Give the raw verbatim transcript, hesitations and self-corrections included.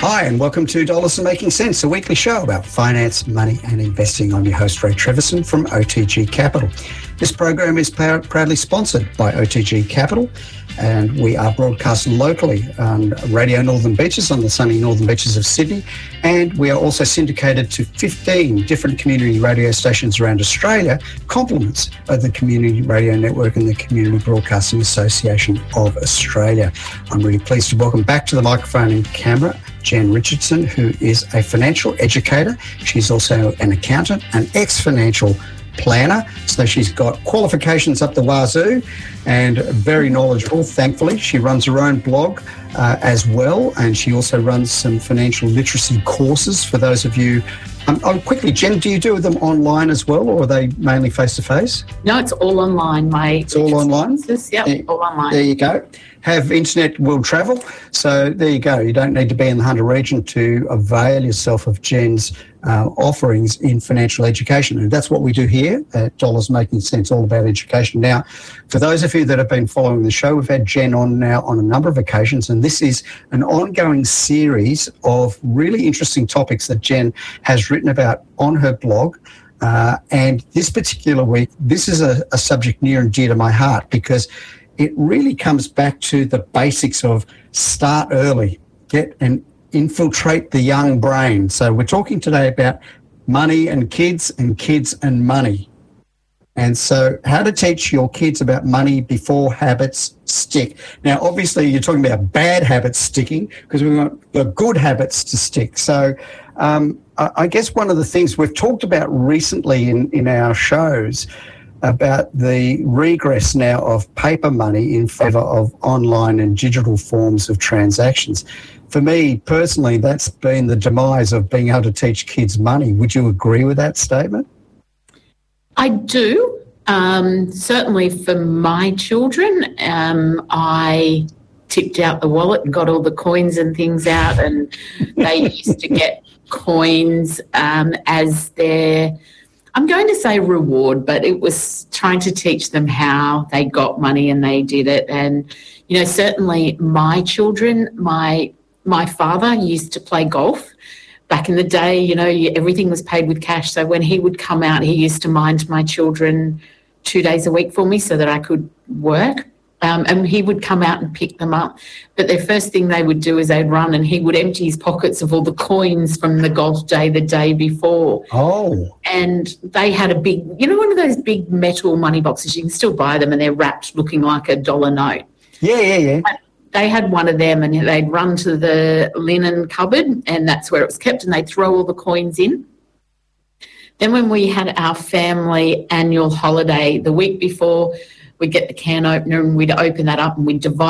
Hi, and welcome to Dollars and Making Sense, a weekly show about finance, money, and investing. I'm your host, Ray Treverson from O T G Capital. This program is pr- proudly sponsored by O T G Capital, and we are broadcast locally on Radio Northern Beaches on the sunny northern beaches of Sydney, and we are also syndicated to fifteen different community radio stations around Australia, complements of the Community Radio Network and the Community Broadcasting Association of Australia. I'm really pleased to welcome back to the microphone and camera Jen Richardson, who is a financial educator. She's also an accountant, an ex-financial planner, so she's got qualifications up the wazoo and very knowledgeable, thankfully. She runs her own blog uh, as well, and she also runs some financial literacy courses for those of you. Um, oh, quickly, Jen, do you do them online as well, or are they mainly face-to-face? No, it's all online. My It's all online? Yeah, There- all online. There you go. Have internet will travel. So there you go. You don't need to be in the Hunter region to avail yourself of Jen's uh, offerings in financial education. And that's what we do here at Dollars Making Sense, all about education. Now, for those of you that have been following the show, we've had Jen on now on a number of occasions, and this is an ongoing series of really interesting topics that Jen has written about on her blog. Uh, and this particular week, this is a, a subject near and dear to my heart because it really comes back to the basics of start early, get and infiltrate the young brain. So we're talking today about money and kids and kids and money. And so how to teach your kids about money before habits stick. Now, obviously, you're talking about bad habits sticking because we want the good habits to stick. So um, I, I guess one of the things we've talked about recently in, in our shows about the regress now of paper money in favour of online and digital forms of transactions. For me, personally, that's been the demise of being able to teach kids money. Would you agree with that statement? I do. Um, certainly for my children, um, I tipped out the wallet and got all the coins and things out, and they used to get coins um, as their, I'm going to say reward, but it was trying to teach them how they got money and they did it. And, you know, certainly my children, my my father used to play golf. Back in the day, you know, everything was paid with cash. So when he would come out, he used to mind my children two days a week for me so that I could work. Um, and he would come out and pick them up. But the first thing they would do is they'd run and he would empty his pockets of all the coins from the golf day the day before. Oh. And they had a big, you know, one of those big metal money boxes. You can still buy them and they're wrapped looking like a dollar note. Yeah, yeah, yeah. But they had one of them and they'd run to the linen cupboard and that's where it was kept, and they'd throw all the coins in. Then when we had our family annual holiday, the week before, we'd get the can opener and we'd open that up and we'd divide